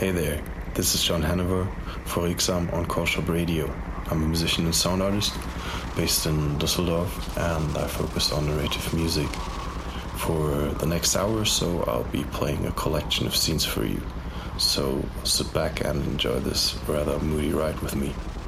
Hey there, this is John Hanover for Exam on Korshop Radio. I'm a musician and sound artist based in Düsseldorf, and I focus on narrative music. For the next hour or so, I'll be playing a collection of scenes for you. So sit back and enjoy this rather moody ride with me.